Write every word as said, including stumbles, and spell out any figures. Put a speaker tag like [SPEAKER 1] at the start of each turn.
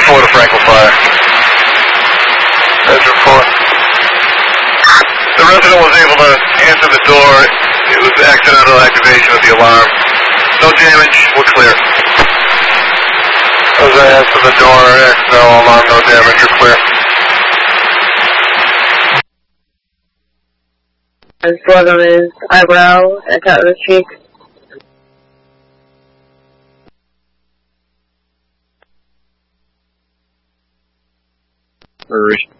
[SPEAKER 1] four to Franklin Fire. Bedroom four. The resident was able to answer the door. It was accidental activation of the alarm. No damage, we're clear. As I answer the door, accidental alarm, no damage, you're clear.
[SPEAKER 2] His blood on his eyebrow, at top of his cheek.
[SPEAKER 3] Marie.